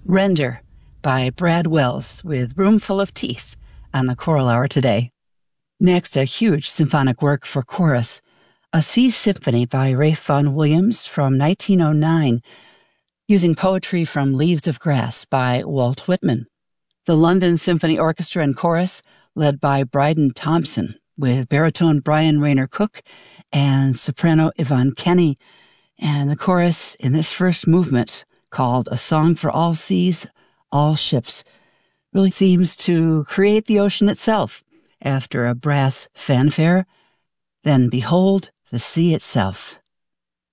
Render by Brad Wells with Roomful of Teeth on the Choral Hour today. Next, a huge symphonic work for chorus, a Sea Symphony by Ralph Vaughan Williams from 1909, using poetry from Leaves of Grass by Walt Whitman. The London Symphony Orchestra and Chorus, led by Bryden Thompson, with baritone Brian Rayner Cook and soprano Yvonne Kenny, and the chorus in this first movement, called A Song for All Seas, All Ships, really seems to create the ocean itself after a brass fanfare. Then behold the sea itself.